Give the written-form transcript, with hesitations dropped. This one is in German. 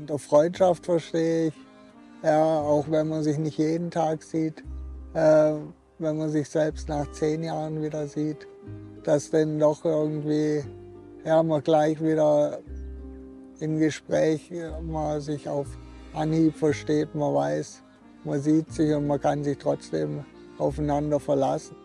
Unter Freundschaft verstehe ich, ja, auch wenn man sich nicht jeden Tag sieht, wenn man sich selbst nach 10 Jahren wieder sieht, dass dann doch irgendwie, ja, man gleich wieder im Gespräch man sich auf Anhieb versteht, man weiß, man sieht sich und man kann sich trotzdem aufeinander verlassen.